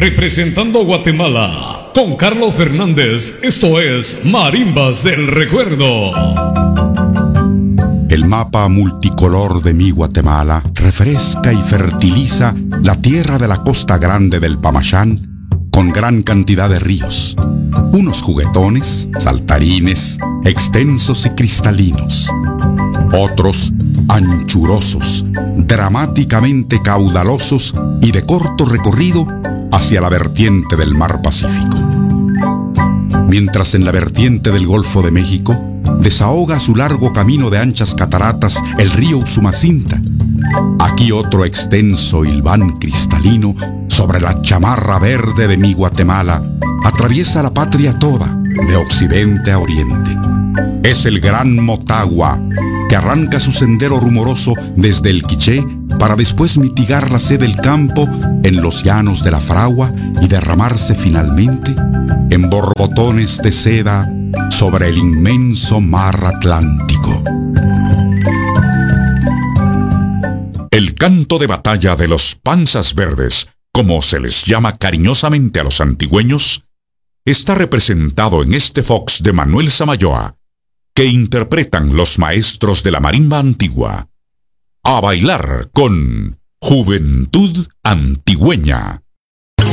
Representando a Guatemala, con Carlos Fernández, esto es Marimbas del Recuerdo. El mapa multicolor de mi Guatemala refresca y fertiliza la tierra de la costa grande del Pamachán con gran cantidad de ríos, unos juguetones, saltarines, extensos y cristalinos, otros anchurosos, dramáticamente caudalosos y de corto recorrido hacia la vertiente del mar Pacífico. Mientras en la vertiente del Golfo de México desahoga su largo camino de anchas cataratas el río Usumacinta, aquí otro extenso hilván cristalino sobre la chamarra verde de mi Guatemala atraviesa la patria toda, de occidente a oriente. Es el gran Motagua, que arranca su sendero rumoroso desde el Quiché para después mitigar la sed del campo en los llanos de la Fragua y derramarse finalmente en borbotones de seda sobre el inmenso mar Atlántico. El canto de batalla de los Panzas Verdes, como se les llama cariñosamente a los antigüeños, está representado en este fox de Manuel Samayoa, que interpretan los maestros de la marimba antigua. A bailar con Juventud Antigüeña.